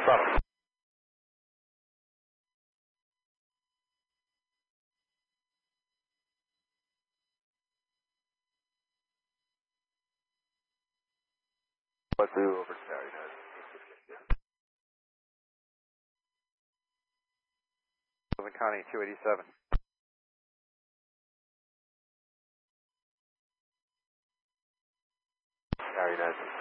Solid. Let's move over to Tower United. Moving Connie, 287. Tower United.